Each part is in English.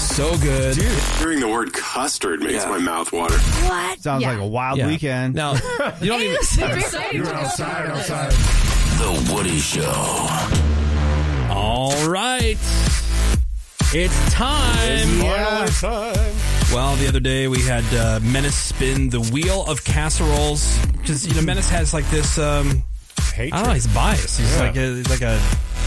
so good. Dude, hearing the word custard makes my mouth water. What? Sounds like a wild weekend. Now, you don't even... You're outside. The Woody Show. All right. It's time. Well, the other day we had Menace spin the wheel of casseroles. Because, Menace has like this... Hatred. I don't know, he's biased. He's like a...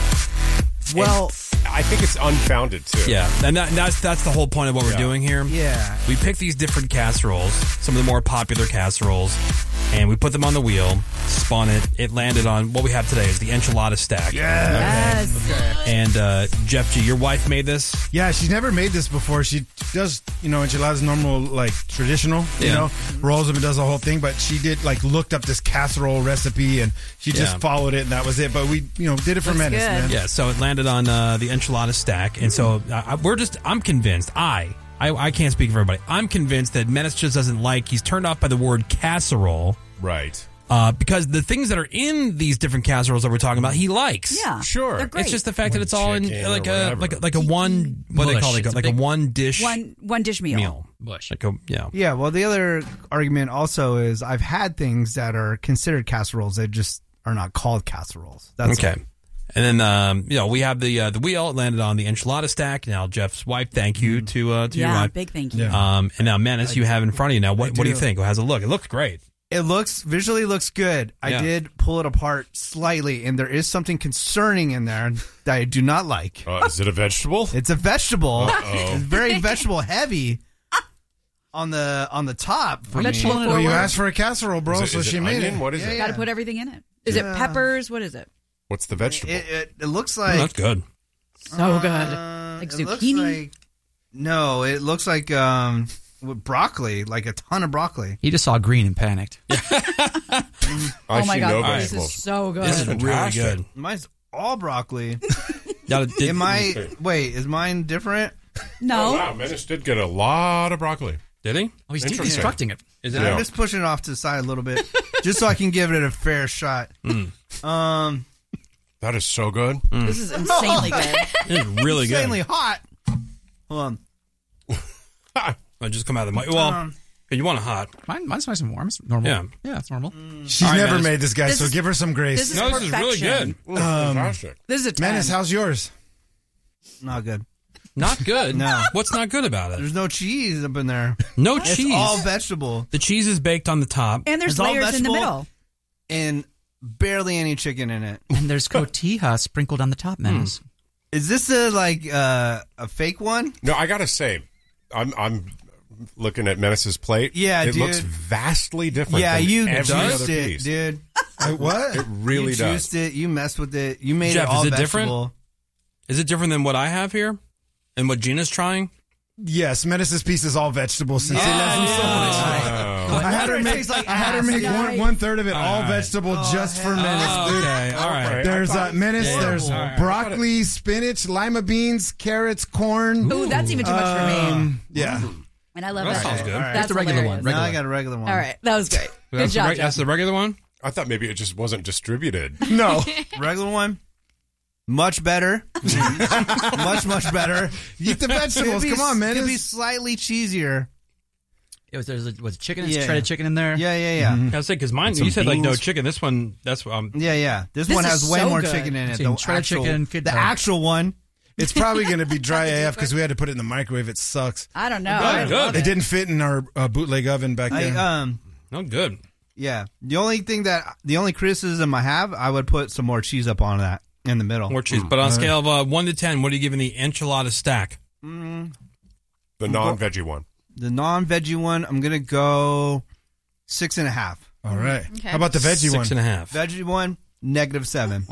Well, I think it's unfounded, too. Yeah, and that's the whole point of what we're doing here. Yeah. We pick these different casseroles, some of the more popular casseroles, and we put them on the wheel, spun it. It landed on what we have today is the enchilada stack. Yes. Okay. And Jeff G, your wife made this? Yeah, she's never made this before. She does, enchiladas normal, like traditional, rolls them and does the whole thing. But she did looked up this casserole recipe and she just followed it and that was it. But we, did it for Menace, man. Yeah, so it landed on the enchilada stack. And so I'm convinced, I can't speak for everybody. I'm convinced that Menace just doesn't he's turned off by the word casserole. Right. Because the things that are in these different casseroles that we're talking about, he likes. Yeah. Sure. They're great. It's just the fact that it's all in like a one, what do they call it? It's Like a one dish One dish meal. Bush. Yeah, well, the other argument also is I've had things that are considered casseroles that just are not called casseroles. That's okay. And then, we have the wheel. It landed on the enchilada stack. Now, Jeff's wife, thank you to your wife. Big thank you. And now, Menace, you have in front of you now. What do you think? How's it look? It looks great. It visually looks good. I did pull it apart slightly, and there is something concerning in there that I do not like. Is it a vegetable? It's a vegetable. Uh-oh. It's very vegetable heavy on the top. For me. Well, you asked for a casserole, bro, so she made it. What is it? Got to put everything in it. Is it peppers? What is it? What's the vegetable? It looks like... that's good. So good. Like zucchini? It looks like with broccoli, like a ton of broccoli. He just saw green and panicked. I Oh my see God, no this vegetables. is so good. This is really good. Mine's all broccoli. Is mine different? No. Oh, wow, Menace did get a lot of broccoli. Did he? Oh, he's Interesting. deconstructing it. Is I'm just pushing it off to the side a little bit, just so I can give it a fair shot. That is so good. This is insanely good. It's really good. Insanely hot. Hold on. I just come out of the mic. Well, you want it hot. Mine's nice and warm. It's normal. Yeah, it's normal. She's All right, never Menace. made this, guys, so give her some grace. This is No, this is really perfection. good. Fantastic. This is a 10. Menace, how's yours? Not good. Not good. No. What's not good about it? There's no cheese up in there. No It's cheese. all vegetable The cheese is baked on the top. And there's It's all layers in the vegetable. middle. and barely any chicken in it. And there's cotija sprinkled on the top, Menace. Is this a fake one? No, I gotta say, I'm looking at Menace's plate. Yeah, it dude. looks vastly different. Yeah, than you every juiced other it, piece. dude. What? It really you does. juiced it. You messed with it. You made Jeff, it all is it vegetable. different? Is it different than what I have here? And what Gina's trying? Yes, Menace's piece is all vegetables. Since it left so much. I had her make one third of it all vegetable just for Menace. Dude. Okay, all right. There's Menace. There's broccoli, spinach, lima beans, carrots, corn. Ooh, that's even too much for me. Yeah. And I love That that. sounds good. That's the regular one. hilarious. Now I got a regular one. All right, that was great. Good That's job, That's Jeff. the regular one? I thought maybe it just wasn't distributed. No. Regular one. Much better. much better. Eat the vegetables. Come on, It could be Menace. slightly cheesier. Was chicken? Yeah. Shredded chicken in there? Yeah. I was saying, because mine, some you said like no beans. chicken. This one, that's Yeah. This This one is has way so more good. chicken in it. Seen shredded chicken, The actual one. It's probably going to be dry AF because we had to put it in the microwave. It sucks. I don't know. Good, I good. love It it. didn't fit in our bootleg oven back then. no good. Yeah. The only criticism I have, I would put some more cheese up on that in the middle. More cheese. But on a scale of 1 to 10, what are you giving the enchilada stack? The non-veggie one. The non-veggie one, I'm gonna go 6.5. All right. Okay. How about the veggie one? 6.5. Veggie one, -7.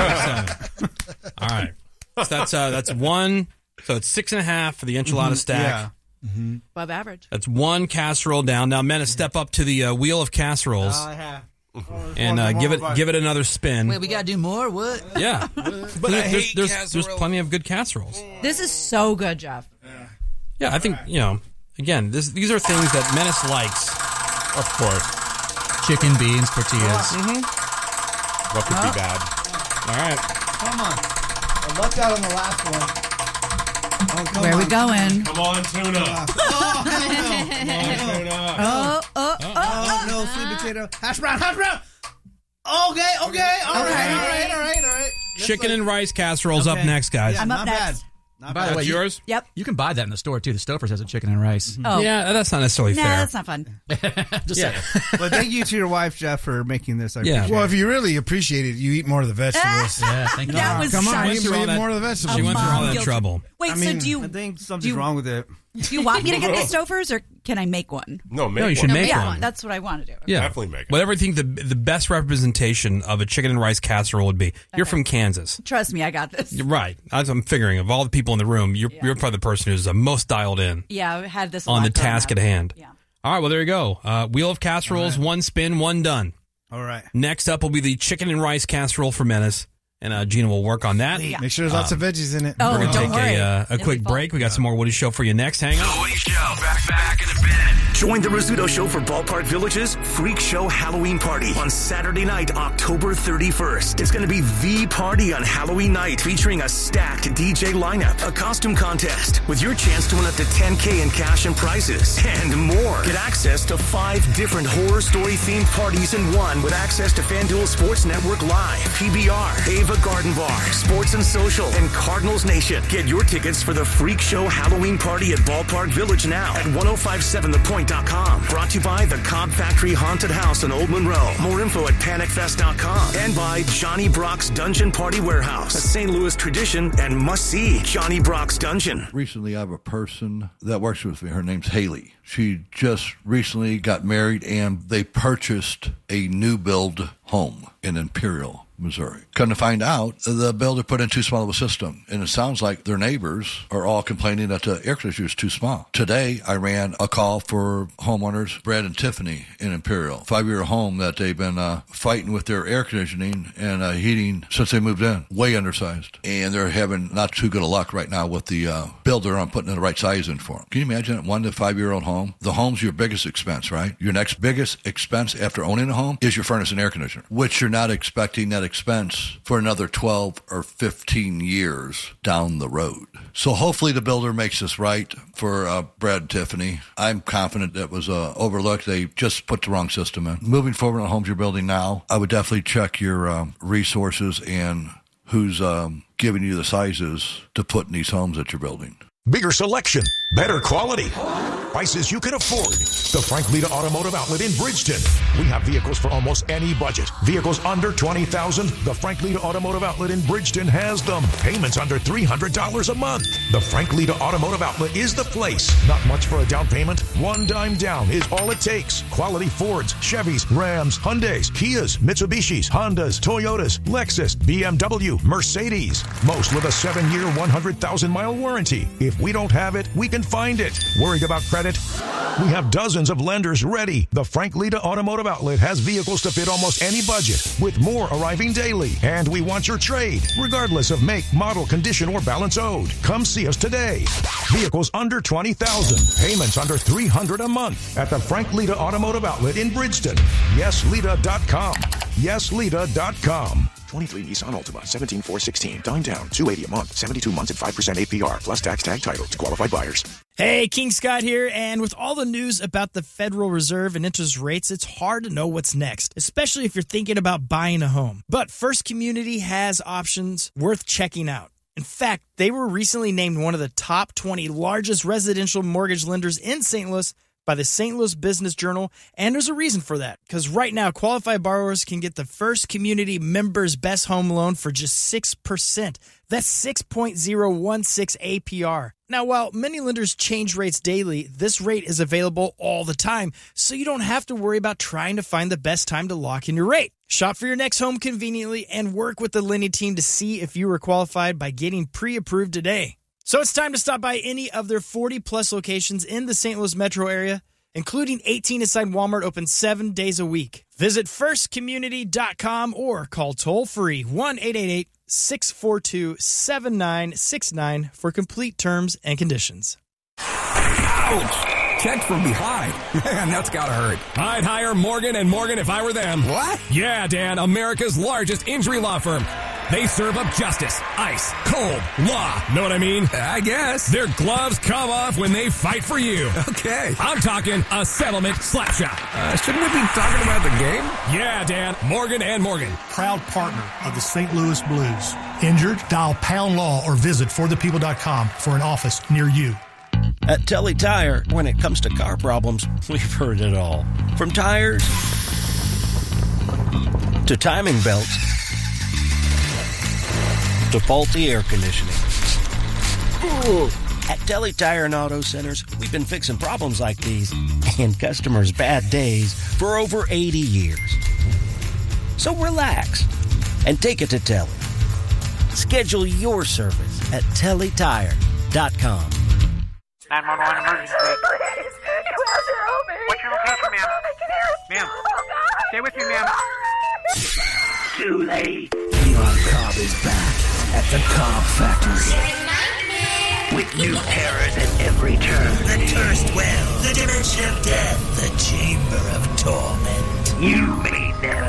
All right. So that's one. So it's 6.5 for the enchilada stack. Yeah. Above average. That's one casserole down. Now, Menace, step up to the wheel of casseroles and give it another spin. Wait, we gotta do more? What? Yeah, but there's plenty of good casseroles. This is so good, Jeff. Yeah, I think again, these are things that Menace likes. Of course. Chicken, beans, tortillas. What could be bad? All right. Come on. I lucked out on the last one. Where are we going? Come on, tuna. Oh, no, sweet potato. Hash brown. Okay. All right. Chicken and rice casseroles up next, guys. I'm up next. Not By the bad. way, Yours? Yep. You can buy that in the store too. The Stouffer's has a chicken and rice. Oh. Yeah, that's not necessarily Nah, fair. that's not fun. Just saying. Well, thank you to your wife, Jeff, for making this. I Yeah. appreciate Well, it. if you really appreciate it, you eat more of the vegetables. Yeah, thank you. That was Come on, such- you through all eat that- more of the vegetables. She went through all Mom that guilty. trouble. Wait, I so do you I think something's wrong with it. want me to get the Stouffer's or can I make one? No, make No, you should one. make yeah, one. that's what I want to do. Yeah, Definitely make it. Whatever you think the best representation of a chicken and rice casserole would be. You're from Kansas. Trust me, I got this. You're right. As I'm figuring, of all the people in the room, you're probably the person who's the most dialed in Yeah, I had this a on lot the growing task up. at hand. Yeah. All right, well, there you go. Wheel of casseroles, one spin, one done. All right. Next up will be the chicken and rice casserole for Menace, and Gina will work on that. Yeah. Make sure there's lots of veggies in it. Oh, We're going to don't take worry. a It'll quick be fun. break. We got some more Woody Show for you next. Hang on. The Woody Show. Back in a bit. Join the Rizzuto Show for Ballpark Village's Freak Show Halloween Party on Saturday night, October 31st. It's going to be the party on Halloween night, featuring a stacked DJ lineup, a costume contest with your chance to win up to $10K in cash and prizes, and more. Get access to 5 different horror story themed parties in one, with access to FanDuel Sports Network Live, PBR, Ava Garden Bar, Sports and Social, and Cardinals Nation. Get your tickets for the Freak Show Halloween Party at Ballpark Village now at 1057thepoint.com. Brought to you by the Cobb Factory Haunted House in Old Monroe. More info at panicfest.com. And by Johnny Brock's Dungeon Party Warehouse, a St. Louis tradition and must-see Johnny Brock's Dungeon. Recently, I have a person that works with me. Her name's Haley. She just recently got married, and they purchased a new build home in Imperial, Missouri. Come to find out, the builder put in too small of a system, and it sounds like their neighbors are all complaining that the air conditioner is too small. Today, I ran a call for homeowners, Brad and Tiffany in Imperial, 5-year home that they've been fighting with their air conditioning and heating since they moved in, way undersized. And they're having not too good of luck right now with the builder on putting the right size in for them. Can you imagine a 1 to 5-year-old home? The home's your biggest expense, right? Your next biggest expense after owning a home is your furnace and air conditioner, which you're not expecting that expense for another 12 or 15 years down the road. So hopefully the builder makes this right for Brad and Tiffany. I'm confident that was overlooked. They just put the wrong system in. Moving forward on homes you're building now, I would definitely check your resources and who's giving you the sizes to put in these homes that you're building. Bigger selection, better quality, prices you can afford. The Frank Lita Automotive Outlet in Bridgeton. We have vehicles for almost any budget. Vehicles under $20,000. The Frank Lita Automotive Outlet in Bridgeton has them. Payments under $300 a month. The Frank Lita Automotive Outlet is the place. Not much for a down payment. $1 dime down is all it takes. Quality Fords, Chevys, Rams, Hyundais, Kias, Mitsubishis, Hondas, Toyotas, Lexus, BMW, Mercedes. Most with a 7-year, 100,000-mile warranty. If we don't have it, we can find it. Worried about credit? We have dozens of lenders ready. The Frank Lita Automotive Outlet has vehicles to fit almost any budget, with more arriving daily. And we want your trade, regardless of make, model, condition, or balance owed. Come see us today. Vehicles under $20,000. Payments under $300 a month at the Frank Lita Automotive Outlet in Bridgeton. YesLita.com. YesLita.com. 23 Nissan Altima, 17,416. Dime down, $280 a month, 72 months at 5% APR, plus tax tag title to qualified buyers. Hey, King Scott here, and with all the news about the Federal Reserve and interest rates, it's hard to know what's next, especially if you're thinking about buying a home. But First Community has options worth checking out. In fact, they were recently named one of the top 20 largest residential mortgage lenders in St. Louis by the St. Louis Business Journal, and there's a reason for that, because right now, qualified borrowers can get the First Community Members Best Home Loan for just 6%. That's 6.016 APR. Now, while many lenders change rates daily, this rate is available all the time, so you don't have to worry about trying to find the best time to lock in your rate. Shop for your next home conveniently and work with the lending team to see if you are qualified by getting pre-approved today. So it's time to stop by any of their 40-plus locations in the St. Louis metro area, including 18 inside Walmart, open 7 days a week. Visit firstcommunity.com or call toll-free 1-888-642-7969 for complete terms and conditions. Ouch! Checked from behind. Man, that's gotta hurt. I'd hire Morgan & Morgan if I were them. What? Yeah, Dan, America's largest injury law firm. They serve up justice, ice, cold, law. Know what I mean? I guess. Their gloves come off when they fight for you. Okay. I'm talking a settlement slap shot. Shouldn't we be talking about the game? Yeah, Dan. Morgan & Morgan. Proud partner of the St. Louis Blues. Injured? Dial Pound Law or visit forthepeople.com for an office near you. At Telly Tire, when it comes to car problems, we've heard it all. From tires to timing belts to faulty air conditioning. At Telly Tire and Auto Centers, we've been fixing problems like these and customers' bad days for over 80 years. So relax and take it to Telly. Schedule your service at TellyTire.com. 911 emergency. Please, you have to help me. What's your location, ma'am? Ma'am, stay with me, ma'am. Too late. Elon Cobb is back at the Cobb Factory. With new terrors at every turn. The cursed well, the dimension of death, the chamber of torment. You may